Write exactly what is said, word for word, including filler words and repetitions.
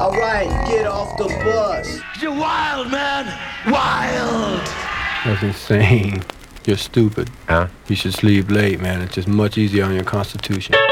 Alright, get off the bus. You're wild, man. Wild. That's insane. You're stupid. Huh? You should sleep late, man. It's just much easier on your constitution.